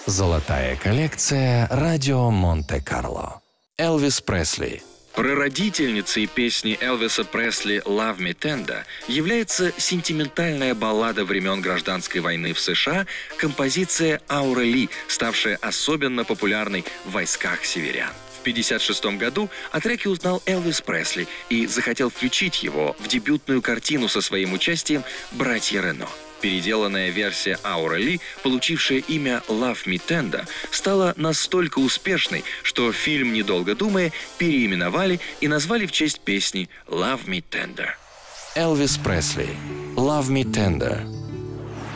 Золотая коллекция «Радио Монте-Карло». Элвис Пресли. Прародительницей песни Элвиса Пресли «Love Me Tender» является сентиментальная баллада времен Гражданской войны в США, композиция Аура Ли, ставшая особенно популярной в войсках северян. В 1956 году о треке узнал Элвис Пресли и захотел включить его в дебютную картину со своим участием «Братья Рено». Переделанная версия Аура Ли, получившая имя «Love Me Tender», стала настолько успешной, что фильм, недолго думая, переименовали и назвали в честь песни «Love Me Tender». Элвис Пресли. «Love Me Tender».